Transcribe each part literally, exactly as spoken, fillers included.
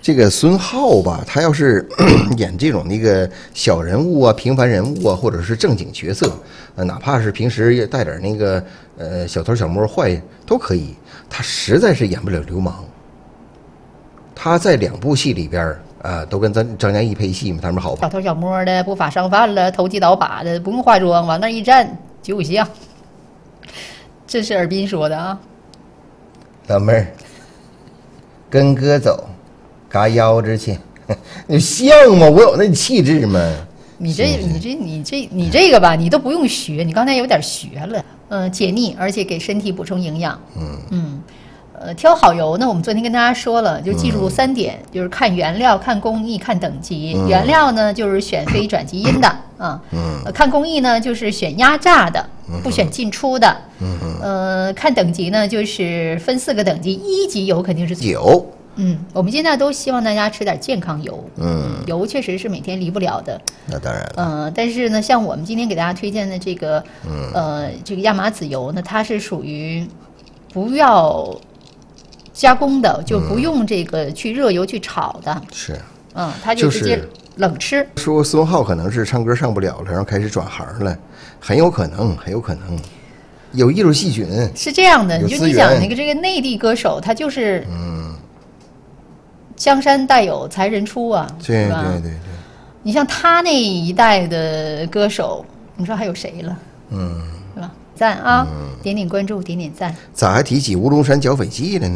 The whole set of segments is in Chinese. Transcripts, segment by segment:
这个孙浩吧，他要是演这种那个小人物啊、平凡人物啊，或者是正经角色，呃，哪怕是平时也带点那个呃小偷小摸坏都可以。他实在是演不了流氓。他在两部戏里边啊、呃，都跟张张嘉译配戏嘛，他们好小偷小摸的、不法商贩了、投机倒把的，不用化妆，往那一站就有像。这是尔滨说的啊。 老妹儿，跟哥走。嘎腰子去，你像吗？我有那气质吗？ 你这、你这、你这、你这个吧，你都不用学，你刚才有点学了。嗯，解腻，而且给身体补充营养。嗯嗯，呃，挑好油呢，我们昨天跟大家说了，就记住三点，嗯、就是看原料、看工艺、看等级。嗯、原料呢，就是选非转基因的啊。嗯、呃。看工艺呢，就是选压榨的，不选进出的。嗯呃，看等级呢，就是分四个等级，一级油肯定是酒。 嗯，我们现在都希望大家吃点健康油。嗯，油确实是每天离不了的。 那当然了。 嗯、呃，但是呢，像我们今天给大家推荐的这个，嗯、呃，这个亚麻籽油呢，它是属于不要加工的，就不用这个去热油去炒的。 是。 嗯，它就直接冷吃。 就是、说孙浩可能是唱歌上不了了，然后开始转行了，很有可能，很有可能。有艺术细菌。 是这样的，你就你想那个这个内地歌手，他就是嗯。江山代有才人出啊， 对对对对。 你像他那一代的歌手，你说还有谁了？嗯，是吧？赞啊，嗯、点点关注，点点赞。 咋还提起《乌龙山剿匪记》了呢？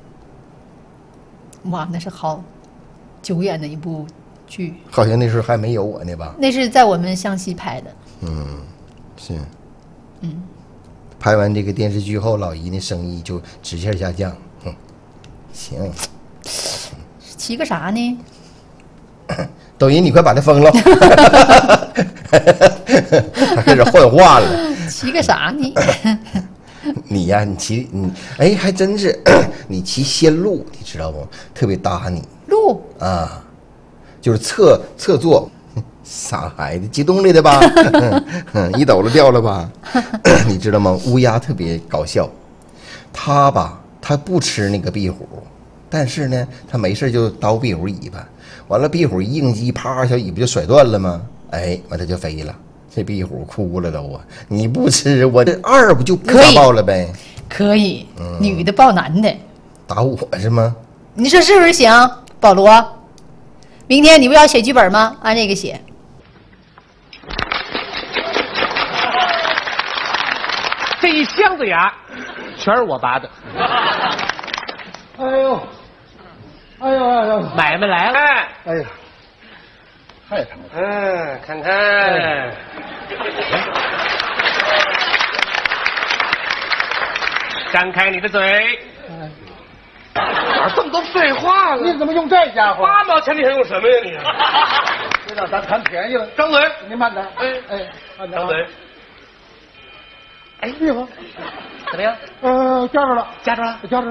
哇，那是好久远的一部剧。 好像那时候还没有我呢吧？ 那是在我们湘西拍的。 嗯，是。 嗯。 拍完这个电视剧后，老姨那生意就直线下降。嗯，行。 骑个啥呢？ 抖音，你快把他封了！他开始换话了。 骑个啥呢？ 你呀、啊，你骑你哎，还真是你骑仙路，你知道不？特别搭你。 路啊，就是侧侧坐。傻孩子，激动来的吧？一抖了掉了吧？你知道吗？乌鸦特别搞笑，他吧，他不吃那个壁虎。但是呢，他没事就叨壁虎尾巴，完了壁虎一应激，啪，小尾巴就甩断了吗？哎，完他就飞了，这壁虎哭了都啊！你不吃，我这二不就不打爆了呗？ 可以，嗯、女的抱男的， 打我是吗？ 你说是不是行，保罗？明天你不要写剧本吗？按这个写。 这一箱子牙，全是我拔的。 哎呦！哎呦哎呦！ 买卖来了！ 哎呀，太疼了！ 嗯，看看，哎、张开你的嘴。 哎， 哪这么多废话了？ 你怎么用这家伙？ 八毛钱你还用什么呀你？ 这让咱谈便宜了。 张嘴！ 您慢点。 哎哎，慢点。 张嘴。 哎，厉害！ 怎么样？ 呃，夹着了， 夹着了， 夹着。